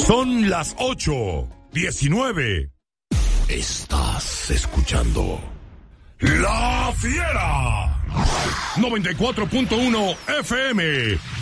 Son las 8:19. Estás escuchando La Fiera 94.1 FM